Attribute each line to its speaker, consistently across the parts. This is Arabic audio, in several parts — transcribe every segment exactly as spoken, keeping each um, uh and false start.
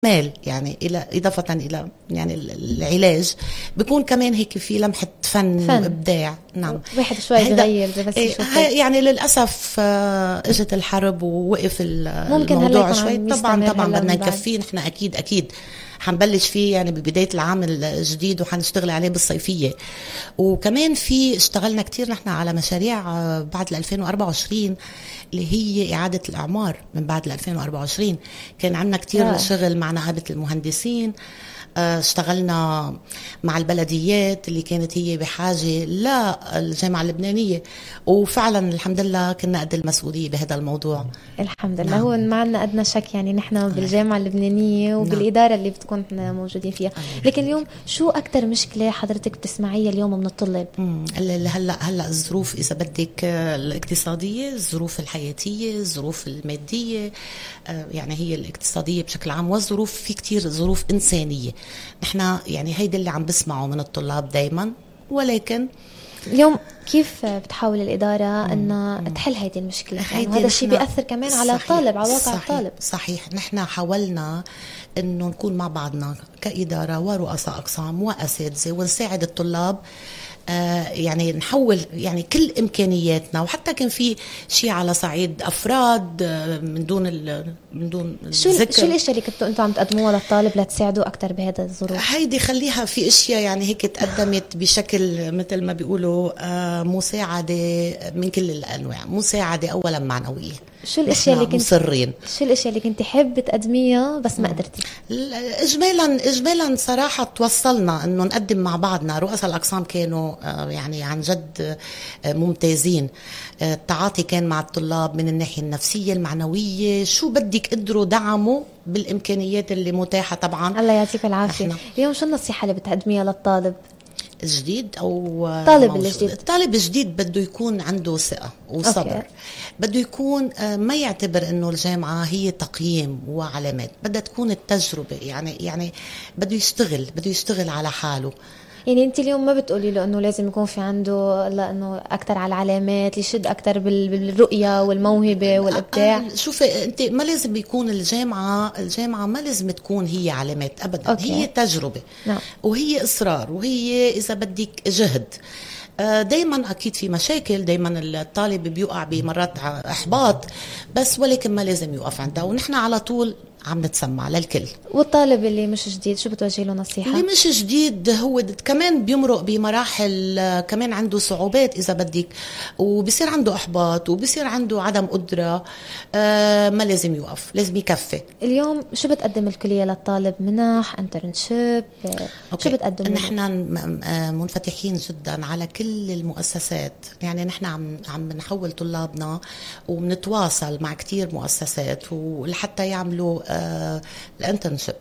Speaker 1: مال يعني إلى إضافة إلى يعني العلاج بيكون كمان هيك في لمحة فن, فن. وإبداع. نعم
Speaker 2: واحد شوي بغير بس
Speaker 1: يعني للأسف اجت الحرب ووقف الموضوع شوي. طبعا طبعا بدنا نكفيه نحن أكيد أكيد حنبلش فيه يعني ببداية العام الجديد وحنشتغل عليه بالصيفية. وكمان في اشتغلنا كتير نحن على مشاريع بعد ألفين وأربعة وعشرين اللي هي إعادة الأعمار. من بعد ألفين وأربعة وعشرين كان عندنا كتير آه. شغل مع نقابة المهندسين، اشتغلنا مع البلديات اللي كانت هي بحاجة للجامعة اللبنانية، وفعلا الحمد لله كنا قد المسؤولية بهذا الموضوع.
Speaker 2: الحمد لله. نعم. هو ما عنا أدنى شك يعني نحن بالجامعة اللبنانية وبالإدارة نعم. اللي بتكون احنا موجودين فيها. لكن اليوم شو أكتر مشكلة حضرتك بتسمعيها اليوم من الطلاب؟
Speaker 1: هلا هلا الظروف إذا بدك الاقتصادية، الظروف الحياتية، الظروف المادية، يعني هي الاقتصادية بشكل عام، والظروف في كتير ظروف إنسانية. نحن يعني هيدا اللي عم بسمعه من الطلاب دايما. ولكن
Speaker 2: اليوم كيف بتحاول الإدارة أن تحل هيدي المشكلة؟ يعني هذا الشيء بيأثر كمان على الطالب، على واقع الطالب.
Speaker 1: صحيح. نحن حاولنا أنه نكون مع بعضنا كإدارة ورؤساء أقسام وأساتذة ونساعد الطلاب، آه يعني نحول يعني كل إمكانياتنا. وحتى كان في شيء على صعيد أفراد آه من دون من دون
Speaker 2: شو الذكر. شو الأشياء اللي كنتوا أنتوا عم تقدموها للطالب لتساعدوا أكتر بهذا الظروف؟
Speaker 1: هيدي خليها في أشياء يعني هيك تقدمت بشكل مثل ما بيقولوا آه مساعدة من كل الأنواع. مساعدة أولا معنوية.
Speaker 2: شو الاشياء اللي كنت
Speaker 1: مصرين
Speaker 2: شو الاشياء اللي كنت حابه تقدميها بس ما قدرتي؟
Speaker 1: اجمالا اجمالا صراحه توصلنا انه نقدم مع بعضنا. رؤساء الاقسام كانوا يعني عن جد ممتازين. التعاطي كان مع الطلاب من الناحيه النفسيه المعنويه، شو بدك قدروا دعموا بالامكانيات اللي متاحه. طبعا
Speaker 2: الله يعطيك العافيه. اليوم شو النصيحه اللي بتقدميها للطالب
Speaker 1: الجديد او
Speaker 2: طالب الجديد؟
Speaker 1: الطالب الجديد بده يكون عنده ثقه وصبر. أوكي. بده يكون ما يعتبر انه الجامعه هي تقييم وعلامات، بدها تكون التجربه. يعني يعني بده يشتغل بده يشتغل على حاله.
Speaker 2: يعني انت اليوم ما بتقولي له انه لازم يكون في عنده لانه اكثر على العلامات، يشد اكثر بالرؤيه والموهبه والابداع؟
Speaker 1: شوفي انت ما لازم يكون الجامعه الجامعه ما لازم تكون هي علامات ابدا. أوكي. هي تجربه. نعم. وهي اصرار، وهي اذا بدك جهد. دايما اكيد في مشاكل، دايما الطالب بيوقع بمرات احباط، بس ولكن ما لازم يوقف عندها. ونحن على طول عم نتسمع للكل.
Speaker 2: والطالب اللي مش جديد شو بتوجه له نصيحة؟
Speaker 1: اللي مش جديد هو كمان بيمرق بمراحل، كمان عنده صعوبات إذا بدك، وبصير عنده إحباط وبصير عنده عدم قدرة. آه ما لازم يوقف، لازم يكفي.
Speaker 2: اليوم شو بتقدم الكلية للطالب؟ منح، انترنشيب، شو بتقدم؟
Speaker 1: نحن منفتحين جدا على كل المؤسسات. يعني نحن عم عم نحول طلابنا وبنتواصل مع كتير مؤسسات ولحتى يعملوا آه الانترنشيب.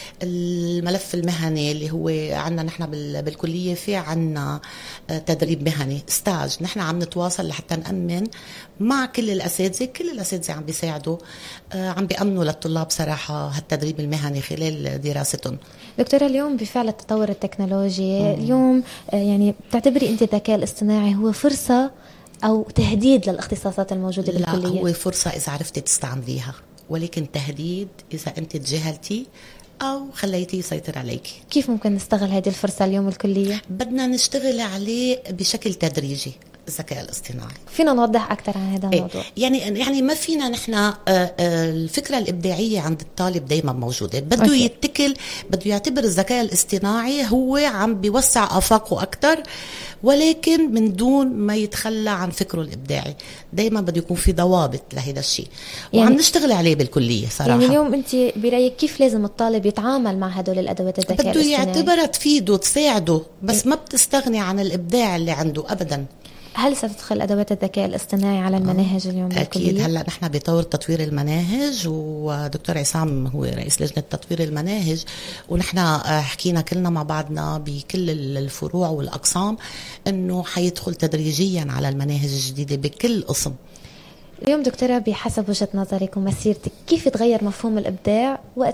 Speaker 1: الملف المهني اللي هو عنا نحن بالكلية، في عنا آه تدريب مهني ستاج. نحن عم نتواصل لحتى نأمن مع كل الأساتذة. كل الأساتذة عم بيساعدوا، آه عم بيأمنوا للطلاب صراحة هالتدريب المهني خلال دراستهم.
Speaker 2: دكتورة، اليوم بفعل التطور التكنولوجي مم. اليوم آه يعني بتعتبري أنت الذكاء الاصطناعي هو فرصة أو تهديد للاختصاصات الموجودة
Speaker 1: لا
Speaker 2: بالكلية؟
Speaker 1: لا، هو فرصة إذا عرفتي تستعمليها، ولكن تهديد إذا أنت تجاهلتي أو خليتيه يسيطر عليك.
Speaker 2: كيف ممكن نستغل هذه الفرصة اليوم الكلية؟
Speaker 1: بدنا نشتغل عليه بشكل تدريجي. الذكاء الاصطناعي
Speaker 2: فينا نوضح أكثر عن هذا الموضوع؟
Speaker 1: يعني يعني ما فينا نحن الفكرة الإبداعية عند الطالب دايما موجودة. بده أوكي. يتكل بده يعتبر الذكاء الاصطناعي هو عم بيوسع آفاقه أكثر، ولكن من دون ما يتخلى عن فكره الإبداعي. دايما بده يكون في ضوابط لهذا الشيء، وعم يعني نشتغل عليه بالكلية صراحة.
Speaker 2: يعني اليوم أنت برأيك كيف لازم الطالب يتعامل مع هدول الأدوات الذكاء الاصطناعي؟
Speaker 1: بده يعتبرها تفيده تساعده، بس ما بتستغني عن الإبداع اللي عنده أبدا.
Speaker 2: هل ستدخل أدوات الذكاء الاصطناعي على المناهج اليوم بالكلية؟
Speaker 1: أكيد. هلأ نحن بطور تطوير المناهج، ودكتور عصام هو رئيس لجنة تطوير المناهج، ونحن حكينا كلنا مع بعضنا بكل الفروع والأقسام أنه حيدخل تدريجيا على المناهج الجديدة بكل قسم.
Speaker 2: اليوم دكتورة، بحسب وجهة نظرك ومسيرتك، كيف تغير مفهوم الإبداع وقت